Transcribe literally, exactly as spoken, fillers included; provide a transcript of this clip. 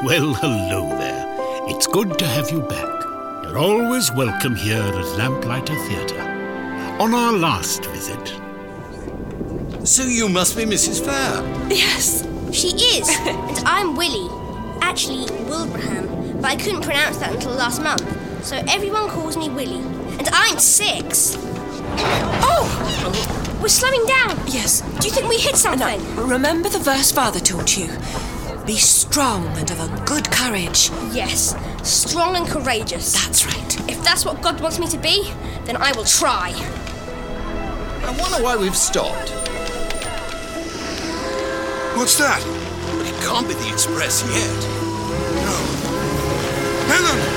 Well, hello there. It's good to have you back. You're always welcome here at Lamplighter Theatre. On our last visit... So you must be Missus Fair. Yes. She is, and I'm Willie. Actually, Wilbraham, but I couldn't pronounce that until last month, so everyone calls me Willie. And I'm six. Oh! We're slowing down. Yes. Do you think we hit something? Now, remember the verse Father taught you. Be strong and of a good courage. Yes, strong and courageous. That's right. If that's what God wants me to be, then I will try. I wonder why we've stopped. What's that? It can't be the express yet. No. Helen!